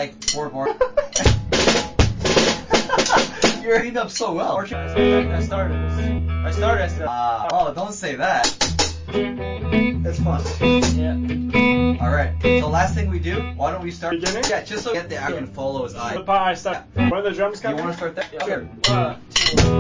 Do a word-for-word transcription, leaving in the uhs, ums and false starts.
like four bars. You're cleaned up so well. I started. I started. I started. I started. Uh, oh, don't say that. It's fun. Yeah. Alright, so last thing we do, why don't we start? Beginning? Yeah, just so you get the actor can follow his eye. The part I start. When the drums You come. want to start that? Yeah. Sure. One, two.